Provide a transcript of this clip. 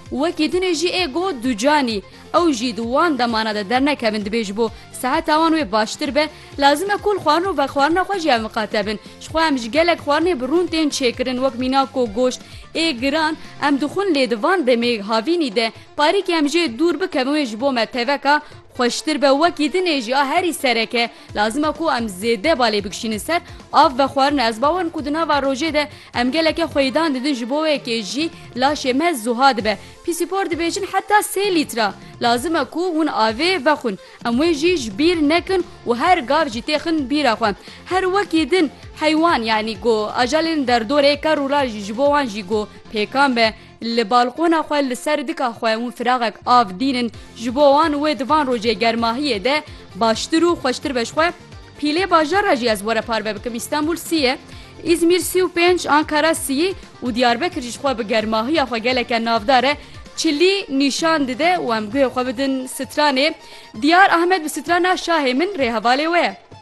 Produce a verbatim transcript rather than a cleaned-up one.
وەکی dinê jî ê got ducanî ew jî di wan demana de dernekevin dibê ji bo seheta wan wê baştir be lazim e ku xwarin û vexwarina xwe jî em miqatebin ji xwe em ji gelek xwarinê bi rûn tên çêkirin wek mînako goşt ê giran em dixwin lê di van demê havînî de parîkê em jê dûr bikevin wê ji bo me teveka خوشتر به وکی دنیجی هری سرکه لازمه کو ام زیده بالی بکشین سر آف و خوارن از باون کدنا و روزه ده ام گله که خویدان دیدن جبوه که جی لاشه مز زهاد به پیسیپور دیبیجن حتی سه لیتره لازمه کو اون آوه و خون ام وی جبیر نکن و هر گاو جی تخن بیر خوان هر وکی دن حیوان یعنی گو اجالین در دوره کارولا جبوان جی گو پیکان به لبالقونا خو لسر دکا خو اون فراغک آف دینن جبوان و دوان روزه گرماهیه ده باشتر و خوشتر بش خو پیله باجار راجی از وره پار بکم استانبول سیه İzmir سی و پنج Ankara سی و دیاربکر جی خو به گرماهی خو گلک نافداره چلی نشان دده و ام گوی خو بدن سترانه دیار احمد به سترانه شاه من ره حواله و